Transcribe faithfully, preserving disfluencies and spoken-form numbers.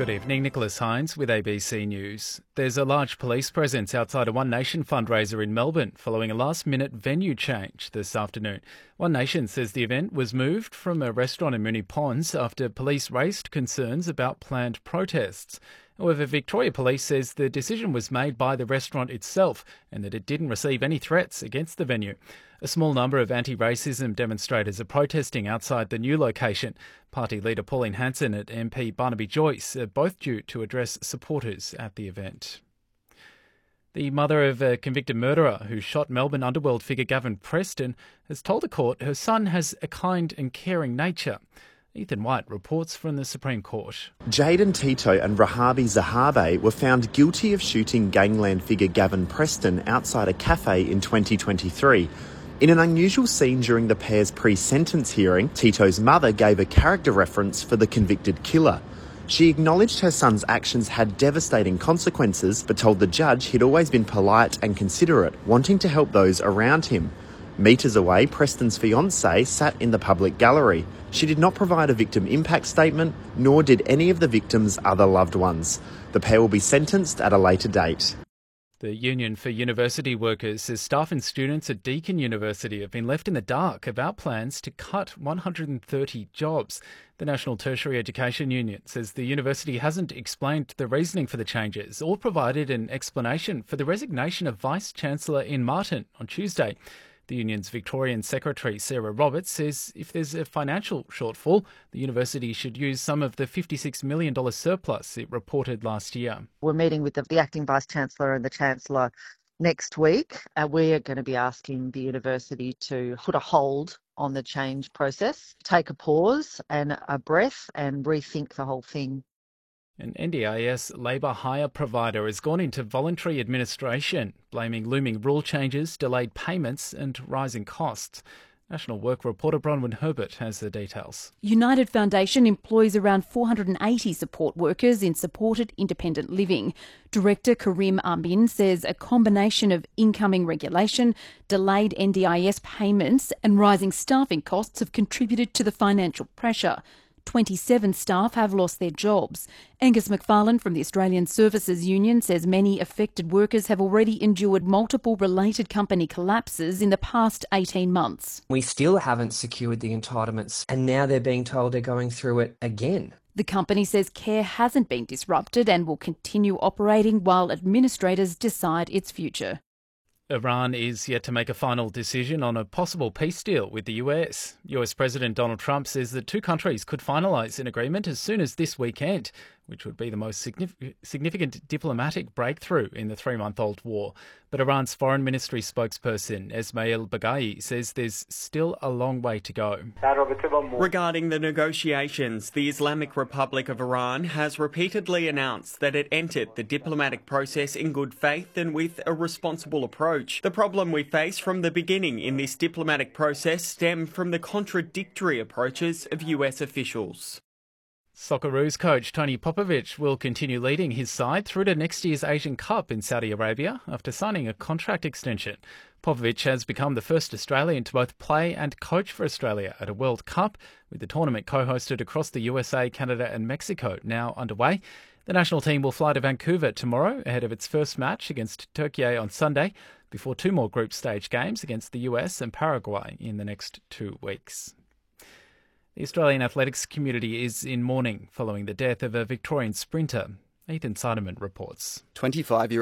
Good evening, Nicholas Hines with A B C News. There's a large police presence outside a One Nation fundraiser in Melbourne following a last-minute venue change this afternoon. One Nation says the event was moved from a restaurant in Moonee Ponds after police raised concerns about planned protests. However, Victoria Police says the decision was made by the restaurant itself and that it didn't receive any threats against the venue. A small number of anti-racism demonstrators are protesting outside the new location. Party leader Pauline Hanson and M P Barnaby Joyce are both due to address supporters at the event. The mother of a convicted murderer who shot Melbourne underworld figure Gavin Preston has told the court her son has a kind and caring nature. Ethan White reports from the Supreme Court. Jaden Tito and Rahabi Zahabe were found guilty of shooting gangland figure Gavin Preston outside a cafe in twenty twenty-three. In an unusual scene during the pair's pre-sentence hearing, Tito's mother gave a character reference for the convicted killer. She acknowledged her son's actions had devastating consequences, but told the judge he'd always been polite and considerate, wanting to help those around him. Metres away, Preston's fiancée sat in the public gallery. She did not provide a victim impact statement, nor did any of the victim's other loved ones. The pair will be sentenced at a later date. The Union for University Workers says staff and students at Deakin University have been left in the dark about plans to cut one hundred thirty jobs. The National Tertiary Education Union says the university hasn't explained the reasoning for the changes or provided an explanation for the resignation of Vice-Chancellor Ian Martin on Tuesday. The union's Victorian Secretary, Sarah Roberts, says if there's a financial shortfall, the university should use some of the fifty-six million dollars surplus it reported last year. We're meeting with the, the acting Vice-Chancellor and the Chancellor next week. Uh, we're going to be asking the university to put a hold on the change process, take a pause and a breath and rethink the whole thing. An N D I S labour hire provider has gone into voluntary administration, blaming looming rule changes, delayed payments and rising costs. National Work reporter Bronwyn Herbert has the details. United Foundation employs around four hundred eighty support workers in supported independent living. Director Karim Amin says a combination of incoming regulation, delayed N D I S payments and rising staffing costs have contributed to the financial pressure. twenty-seven staff have lost their jobs. Angus McFarlane from the Australian Services Union says many affected workers have already endured multiple related company collapses in the past eighteen months. We still haven't secured the entitlements and now they're being told they're going through it again. The company says care hasn't been disrupted and will continue operating while administrators decide its future. Iran is yet to make a final decision on a possible peace deal with the U S. U S President Donald Trump says the two countries could finalise an agreement as soon as this weekend, which would be the most significant diplomatic breakthrough in the three-month-old war. But Iran's Foreign Ministry spokesperson Esmail Baghai says there's still a long way to go. Regarding the negotiations, the Islamic Republic of Iran has repeatedly announced that it entered the diplomatic process in good faith and with a responsible approach. The problem we face from the beginning in this diplomatic process stemmed from the contradictory approaches of U S officials. Socceroos coach Tony Popovic will continue leading his side through to next year's Asian Cup in Saudi Arabia after signing a contract extension. Popovic has become the first Australian to both play and coach for Australia at a World Cup, with the tournament co-hosted across the U S A, Canada and Mexico now underway. The national team will fly to Vancouver tomorrow ahead of its first match against Turkey on Sunday, before two more group stage games against the U S and Paraguay in the next two weeks. The Australian athletics community is in mourning following the death of a Victorian sprinter. Ethan Sideman reports. twenty-five-year-old